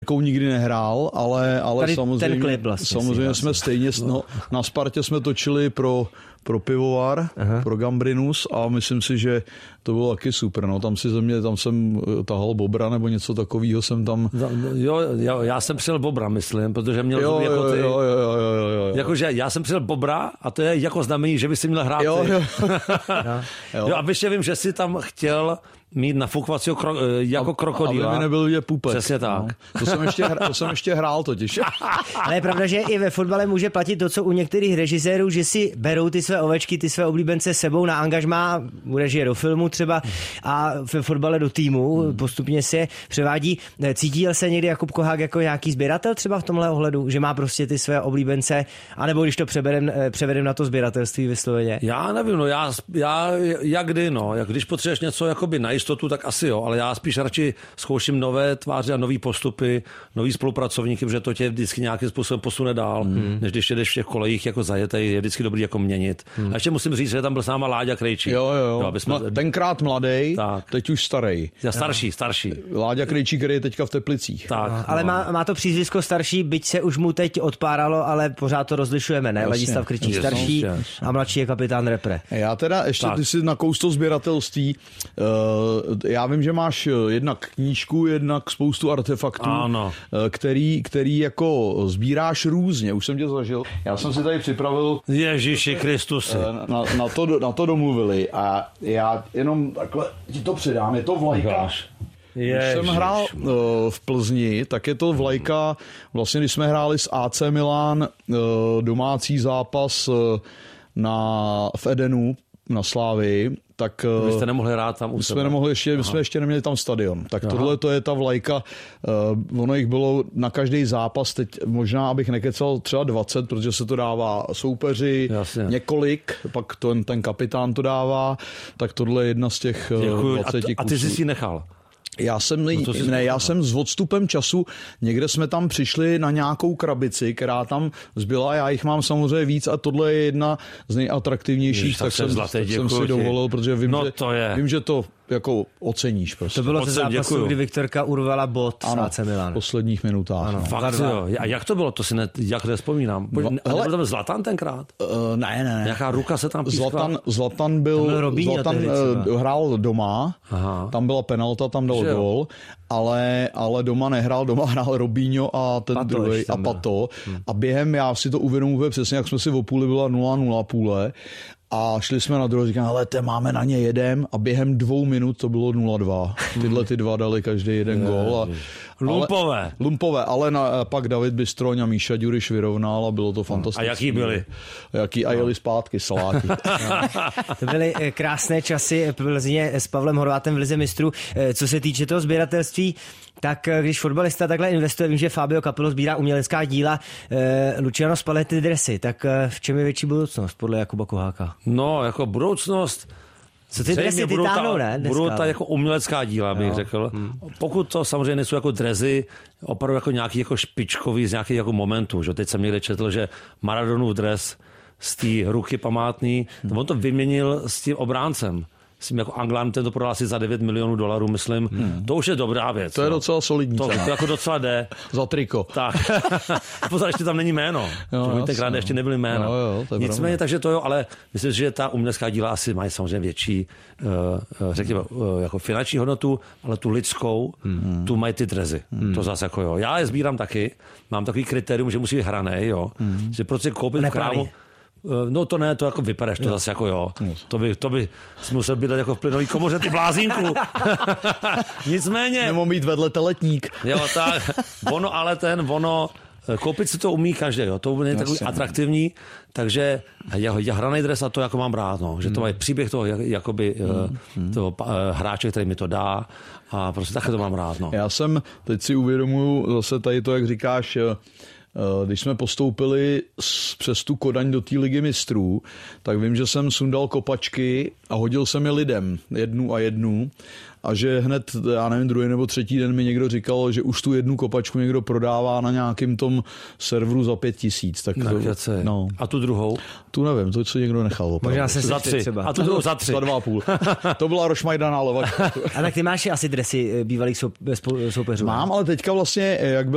Spartou nikdy nehrál, ale samozřejmě, vlastně jsme stejně, na Spartě jsme točili pro pivovar, pro Gambrinus a myslím si, že to bylo taky super. No. Tam jsem tahal bobra nebo něco takového jsem tam... Jo, já jsem přijel bobra, myslím, protože měl jako ty... Jo. Jakože já jsem přijel bobra a to je jako znamení, že by si měl hrát ty. Jo. A ještě vím, že jsi tam chtěl mít nafukovacího jako krokodýla. Aby mi nebyl vidět pupek. Přesně tak. No. To jsem ještě hrál totiž. Ale je pravda, že i ve fotbale může platit to, co u některých režisérů, že si berou ty své ovečky, ty své oblíbence sebou na angažmá, u režie do filmu třeba a ve fotbale do týmu, postupně se převádí. Cítil se někdy Jakub Kohák jako nějaký sběratel třeba v tomhle ohledu, že má prostě ty své oblíbence, anebo když to převedem na to sběratelství vysloveně? Já nevím, no já jak kdy, no, jak když potřebuješ něco jakoby na jistotu, tak asi jo, ale já spíš radši zkouším nové tváře a nový postupy, nový spolupracovníky, protože to tě vždycky nějakým způsobem posune dál, než když jedeš v těch kolejích jako zajetej, je vždycky dobrý jako měnit. A ještě musím říct, že tam byl s náma Láďa Krejčík. Jo. Tenkrát mladý, teď už starý. Starší. Láďa Krejčík, který je teďka v Teplicích. Tak, ale má to přízvisko starší, byť se už mu teď odpáralo, ale pořád to rozlišujeme, ne? Ladislav Krejčík starší a mladší je kapitán Repre. Já teda ještě ty si nakous to sběratelství. Já vím, že máš jednak knížku, jednak spoustu artefaktů, který jako sbíráš různě. Už jsem tě zažil. Já jsem si tady připravil... Ježíši Kristusi. Na to domluvili a já jenom takhle ti to předám. Je to vlajka. Když jsem hrál v Plzni, tak je to vlajka, vlastně když jsme hráli s AC Milan domácí zápas v Edenu na Slávii, tak... Vy jste nemohli hrát tam u sebe. My jsme ještě neměli tam stadion. Tak tohle to je ta vlajka. Ono jich bylo na každý zápas, teď možná, abych nekecal, třeba 20, protože se to dává soupeři, několik, pak ten kapitán to dává, tak tohle je jedna z těch 20 kusů. A ty jsi si nechal? Já jsem s odstupem času, někde jsme tam přišli na nějakou krabici, která tam zbyla, já jich mám samozřejmě víc a tohle je jedna z nejatraktivnějších, tak jsem si dovolil, protože vím, že to jako oceníš prostě. To bylo ze zápasu, kdy Viktorka urvala bod s AC Milan. V posledních minutách. Ano, fakt jo. A jak to bylo? To si jak nevzpomínám. Nebyl tam Zlatan tenkrát? Ne. Nějaká ruka se tam pískla? Zlatan hrál doma, tam byla penalta, tam dal gól, ale doma nehrál, doma hrál Robinho a ten druhý a Pato. A během, já si to uvědomuji přesně, jak jsme si o půli byla 0-0 půle, a šli jsme na druhou, říkám, hele, máme na ně jedem a během 2 minut to bylo 0-2. Tyhle ty dva dali každý jeden gól. Lumpové, ale pak David Bystroň a Míša Ďuriš vyrovnal a bylo to fantastické. A jaký byli? A jeli zpátky saláky. To byly krásné časy v Plzně s Pavlem Horvátem v Lize mistrů. Co se týče toho sběratelství, tak když fotbalista takhle investuje, vím, že Fabio Capello sbírá umělecká díla, Luciano Spalletti dresy, tak v čem je větší budoucnost podle Jakuba Koháka? No, jako budoucnost... Co ty dresy ty táhnou, ne? Budou ta jako umělecká díla, bych řekl. Pokud to samozřejmě nejsou jako drezy, opravdu jako nějaký jako špičkový z nějakých jako momentů. Že? Teď jsem někde četl, že Maradonův dres z té ruky památný, on to vyměnil s tím obráncem. S tím jako Anglán, ten to prodal asi za $9 milionů, myslím. To už je dobrá věc. To je docela solidní. To jako docela jde. Za triko. Tak. A pozor, ještě tam není jméno. Tenkrát ještě nebyly jména. Nicméně, takže to jo, ale myslím, že ta umělecká díla asi mají samozřejmě větší, řekněme, jako finanční hodnotu, ale tu lidskou, tu mají ty drezy. To zase jako jo. Já je sbírám taky. Mám takový kritérium, že musí být hranej, jo. Že prostě koupit v krámu. No to ne, to jako vypereš, to zase jako jo. To by musel být jako v plynový komoře, ty blázínku. Nicméně... Nebo mít vedle teletník. Jo, tak, koupit si to umí každý, jo. To je takový atraktivní, takže já hranej dres a to jako mám rád, no. Že to má příběh toho, jakoby, toho hráče, který mi to dá a prostě takhle to mám rád, no. Teď si uvědomuju zase tady to, jak říkáš, když jsme postoupili přes tu Kodaň do té ligy mistrů, tak vím, že jsem sundal kopačky a hodil jsem je lidem, jednu a že hned, já nevím, druhý nebo třetí den mi někdo říkal, že už tu jednu kopačku někdo prodává na nějakým tom serveru za 5 000. A tu druhou? Tu nevím, to co někdo nechal. Možná se za 3. Třeba. A tu druhou za 3. Za 2,5. To byla rošmajdaná levačka. A tak ty máš asi dresy bývalých soupeřů. Mám, ale teďka vlastně, jak byl